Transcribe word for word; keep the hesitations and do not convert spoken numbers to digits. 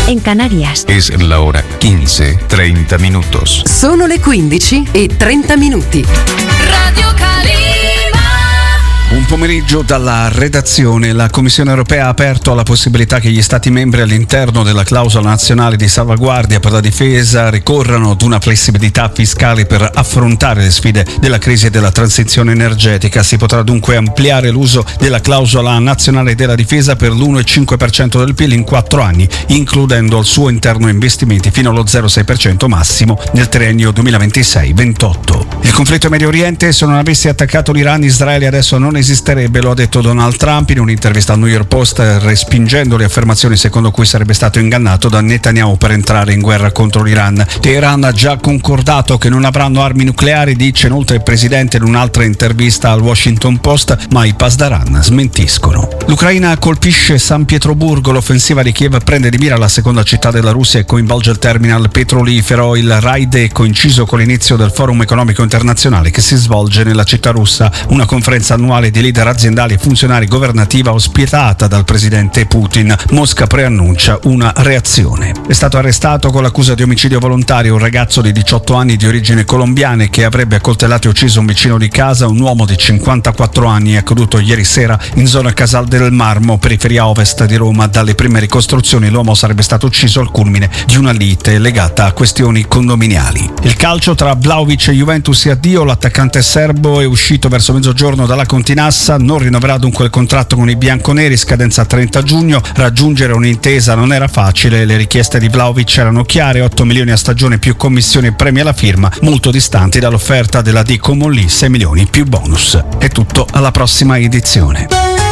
en Canarias. Es la hora quince, treinta minutos. Sono le quindici e trenta minuti. Radio Calima. Un pomeriggio dalla redazione. La Commissione europea ha aperto la possibilità che gli Stati membri all'interno della clausola nazionale di salvaguardia per la difesa ricorrano ad una flessibilità fiscale per affrontare le sfide della crisi e della transizione energetica. Si potrà dunque ampliare l'uso della clausola nazionale della difesa per l'uno virgola cinque per cento del P I L in quattro anni, includendo al suo interno investimenti fino allo zero virgola sei per cento massimo nel triennio duemilaventisei ventotto. Il conflitto in Medio Oriente: se non avessi attaccato l'Iran, Israele adesso non esisterebbe, lo ha detto Donald Trump in un'intervista al New York Post, respingendo le affermazioni secondo cui sarebbe stato ingannato da Netanyahu per entrare in guerra contro l'Iran. Teheran ha già concordato che non avranno armi nucleari, dice inoltre il presidente in un'altra intervista al Washington Post, ma i Pasdaran smentiscono. L'Ucraina colpisce San Pietroburgo, l'offensiva di Kiev prende di mira la seconda città della Russia e coinvolge il terminal petrolifero. Il raid è coinciso con l'inizio del Forum Economico Internazionale che si svolge nella città russa, una conferenza annuale di leader aziendali e funzionari governativa ospitata dal presidente Putin. Mosca preannuncia una reazione. È stato arrestato con l'accusa di omicidio volontario un ragazzo di diciotto anni di origini colombiane che avrebbe accoltellato e ucciso un vicino di casa. Un uomo di cinquantaquattro anni, è accaduto ieri sera in zona Casal del Marmo, periferia ovest di Roma. Dalle prime ricostruzioni l'uomo sarebbe stato ucciso al culmine di una lite legata a questioni condominiali. Il calcio: tra Vlahovic e Juventus e addio. L'attaccante serbo è uscito verso mezzogiorno dalla Continassa, non rinnoverà dunque il contratto con i bianconeri, scadenza trenta giugno. Raggiungere un'intesa non era facile, le richieste di Vlahovic erano chiare: otto milioni a stagione più commissioni e premi alla firma, molto distanti dall'offerta della D Comolli, sei milioni più bonus. È tutto, alla prossima edizione.